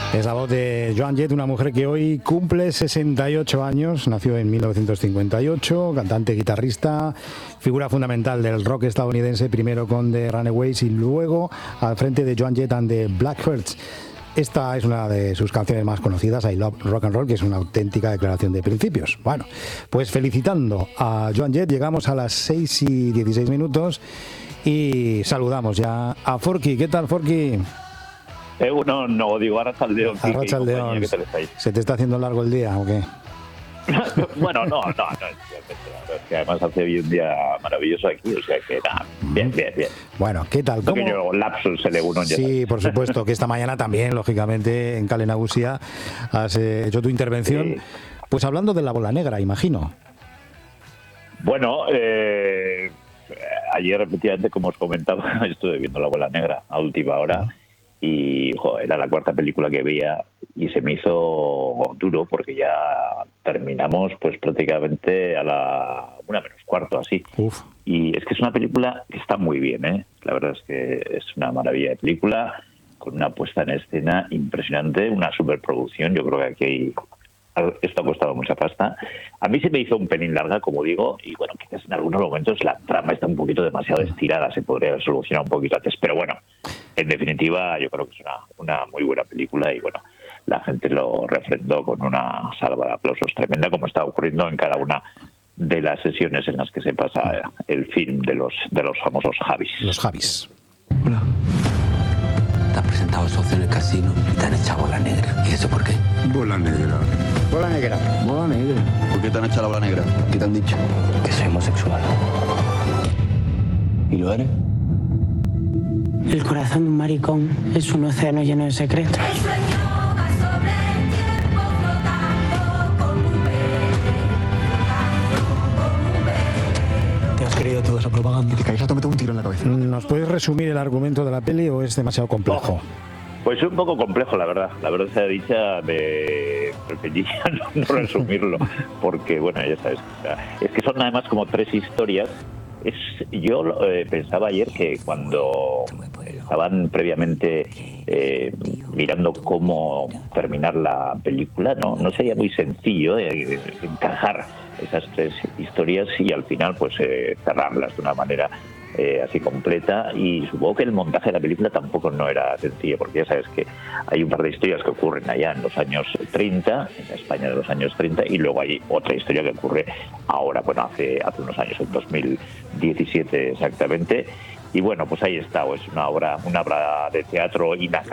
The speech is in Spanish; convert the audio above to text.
Es la voz de Joan Jett, una mujer que hoy cumple 68 años, nació en 1958, cantante, guitarrista, figura fundamental del rock estadounidense, primero con The Runaways y luego al frente de Joan Jett and the Blackbirds. Esta es una de sus canciones más conocidas, I Love Rock and Roll, que es una auténtica declaración de principios. Bueno, pues felicitando a Joan Jett, llegamos a las 6:16 y saludamos ya a Forky. ¿Qué tal, Forky? No, digo Arrachaldeón. Arrachaldeón. ¿Se te está haciendo largo el día o qué? Bueno, no, es que además hace hoy un día maravilloso aquí, o sea que nada, bien. Bueno, ¿qué tal? ¿Cómo? Pequeño lapsus se le uno. Sí, por supuesto, que esta mañana también, lógicamente, en Kale Nagusia has hecho tu intervención, sí. Pues hablando de la bola negra, imagino. Bueno, ayer, efectivamente, como os comentaba, estuve viendo La Bola Negra a última hora. Y era la cuarta película que veía y se me hizo duro porque ya terminamos pues prácticamente a la 1:45 así. Uf. Y es que es una película que está muy bien, ¿eh? La verdad es que es una maravilla de película con una puesta en escena impresionante, una superproducción. Yo creo que aquí esto ha costado mucha pasta. A mí se me hizo un pelín larga, como digo, y bueno, quizás en algunos momentos la trama está un poquito demasiado estirada, se podría haber solucionado un poquito antes, pero bueno, en definitiva yo creo que es una muy buena película y bueno, la gente lo refrendó con una salva de aplausos tremenda, como está ocurriendo en cada una de las sesiones en las que se pasa el film de los famosos Javis. Los Javis. Hola. Te has presentado socio en el casino y te han echado bola negra. ¿Y eso por qué? Bola negra. Bola negra. Bola negra. ¿Por qué te han echado la bola negra? ¿Qué te han dicho? Que soy homosexual. ¿Y lo eres? El corazón de un maricón es un océano lleno de secretos. ¿Te has creído toda esa propaganda? Te caes a meter un tiro en la cabeza. ¿Nos puedes resumir el argumento de la peli o es demasiado complejo? Pues es un poco complejo, la verdad. La verdad sea dicha, me preferiría no resumirlo, porque, bueno, ya sabes, es que son además como tres historias. Yo pensaba ayer que cuando estaban previamente mirando cómo terminar la película, no sería muy sencillo encajar esas tres historias y al final pues cerrarlas de una manera así completa, y supongo que el montaje de la película tampoco no era sencillo, porque ya sabes que hay un par de historias que ocurren allá en los años 30, en España de los años 30, y luego hay otra historia que ocurre ahora, bueno, hace unos años, en 2017 exactamente. Y bueno, pues ahí está, es una obra de teatro inacabable.